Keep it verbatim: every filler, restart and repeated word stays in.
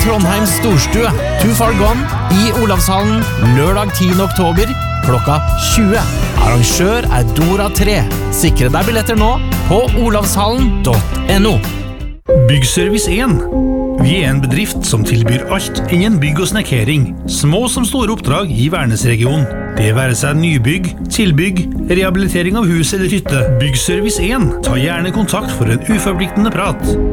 Trondheims storstue, Too Far Gone, i Olavshallen, lørdag tiende oktober, klokka tjue. Arrangør er Dora tre. Sikre deg billetter nå på olavshallen punktum no. Byggservice én. Vi er en bedrift som tilbyr alt innen bygg og snekkering, små som store oppdrag i Værnesregionen. Det være seg nybygg, tilbygg, rehabilitering av hus eller hytte. Byggservice én. Ta gjerne kontakt for en uforpliktende prat.